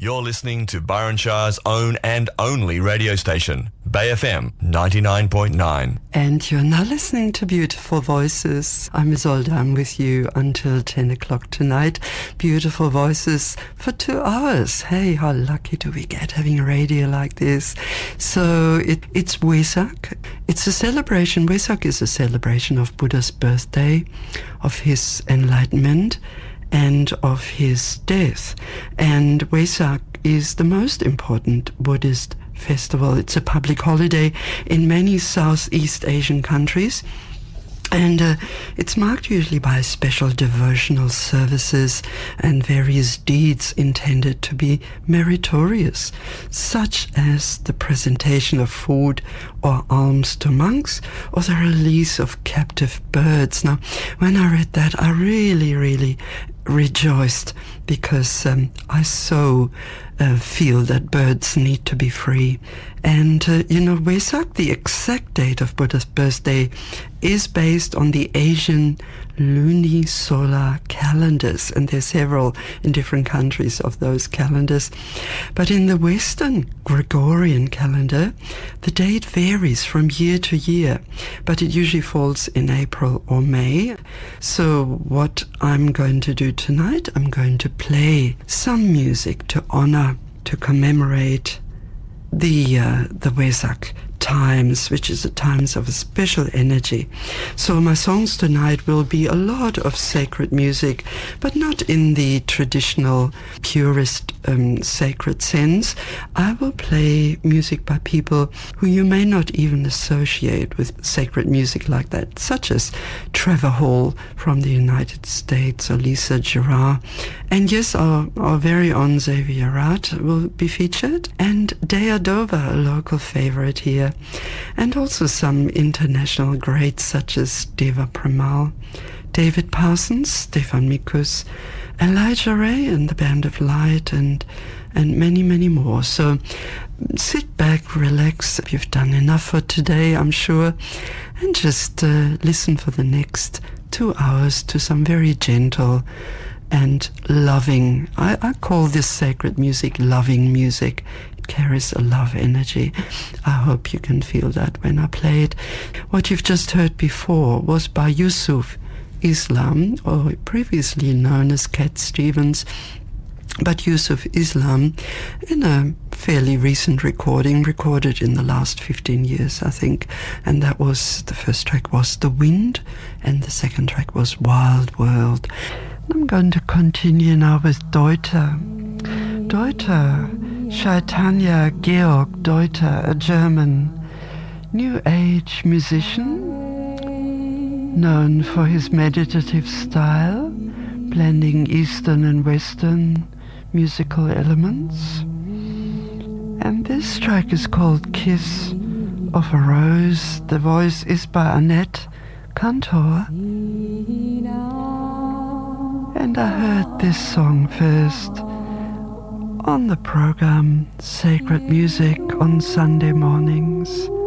You're listening to Byron Shah's own and only radio station, Bay FM 99.9. And you're now listening to Beautiful Voices. I'm Isolde. I'm with you until 10 o'clock tonight. Beautiful Voices for 2 hours. Hey, how lucky do we get having a radio like this? So it's Wesak. It's a celebration. Wesak is a celebration of Buddha's birthday, of his enlightenment, and of his death. And Wesak is the most important Buddhist festival. It's a public holiday in many Southeast Asian countries. And it's marked usually by special devotional services and various deeds intended to be meritorious, such as the presentation of food or alms to monks, or the release of captive birds. Now, when I read that, I really rejoiced, because I so feel that birds need to be free. And, Wesak, the exact date of Buddha's birthday, is based on the Asian lunisolar calendars, and there's several in different countries of those calendars. But in the Western Gregorian calendar, the date varies from year to year, but it usually falls in April or May. So what I'm going to do tonight, I'm going to play some music to honor, to commemorate the Wesak times, which is the times of a special energy. So my songs tonight will be a lot of sacred music, but not in the traditional purist sacred sense. I will play music by people who you may not even associate with sacred music like that, such as Trevor Hall from the United States, or Lisa Gerard. And yes, our very own Xavier Rat will be featured, and Dea Dover, a local favorite here, and also some international greats such as Deva Premal, David Parsons, Stefan Mikus, Elijah Ray and the Band of Light, and many, many more. So sit back, relax. You've done enough for today, I'm sure, and just listen for the next 2 hours to some very gentle and loving, I call this sacred music loving music. It carries a love energy. I hope you can feel that when I play it. What you've just heard before was by Yusuf Islam, or previously known as Cat Stevens. But Yusuf Islam, in a fairly recent recording, recorded in the last 15 years, I think, and that was, the first track was The Wind, and the second track was Wild World. I'm going to continue now with Deuter. Deuter, Chaitanya Georg Deuter, a German New Age musician, known for his meditative style, blending Eastern and Western musical elements. And this track is called Kiss of a Rose. The voice is by Annette Cantor. And I heard this song first on the program Sacred Music on Sunday mornings.